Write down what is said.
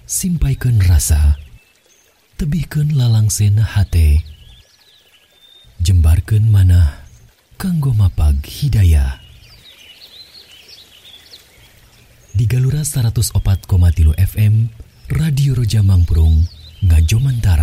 Simpaikan rasa, tebihkeun lalangsena hate, jembarkeun manah kanggo mapag hidayah. Di Galura 104,3 FM, Radio Roja Mangprung, Ngajomantara.